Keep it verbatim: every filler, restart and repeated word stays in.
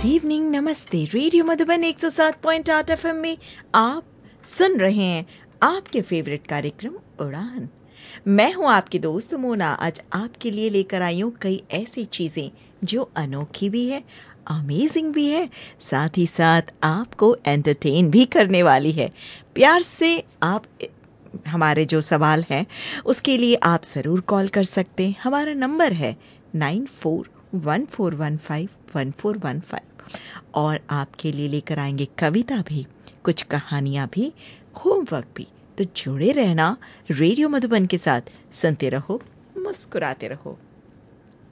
Good evening, नमस्ते। Radio Madhuban एक सौ सात पॉइंट आठ एफएम में आप सुन रहे हैं आपके फेवरेट कार्यक्रम उड़ान। मैं हूं आपकी दोस्त मोना। आज आपके लिए लेकर आई हूं कई ऐसी चीज़ें जो अनोखी भी है, अमेजिंग भी है, साथ ही साथ आपको एंटरटेन भी करने वाली है। प्यार से आप हमारे जो सवाल हैं उसके लिए आप ज़रूर कॉल कर सकते हैं। हमारा नंबर है nine four one four one five one four one five और आपके लिए लेकर आएंगे कविता भी, कुछ कहानियाँ भी, होमवर्क भी। तो जुड़े रहना रेडियो मधुबन के साथ, सुनते रहो, मुस्कुराते रहो।